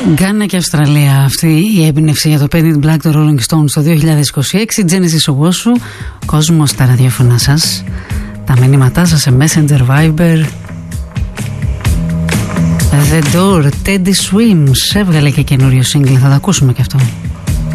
Γκάνα και Αυστραλία, αυτή η έμπνευση για το Paint Black των Rolling Stones το 2026. Genesis Owusu, κόσμος στα ραδιόφωνα σας, τα μηνύματά σας σε Messenger, Viber. The Door, Teddy Swims, έβγαλε και καινούριο single, θα το ακούσουμε και αυτό.